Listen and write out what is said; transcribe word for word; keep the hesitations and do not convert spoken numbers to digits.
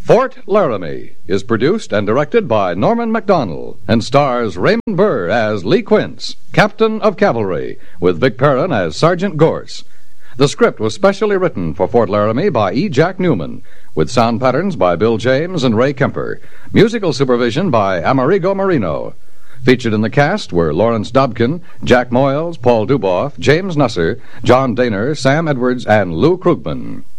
Fort Laramie is produced and directed by Norman Macdonnell and stars Raymond Burr as Lee Quince, Captain of Cavalry, with Vic Perrin as Sergeant Gorse. The script was specially written for Fort Laramie by E. Jack Newman, with sound patterns by Bill James and Ray Kemper. Musical supervision by Amerigo Marino. Featured in the cast were Lawrence Dobkin, Jack Moyles, Paul Duboff, James Nusser, John Daner, Sam Edwards, and Lou Krugman.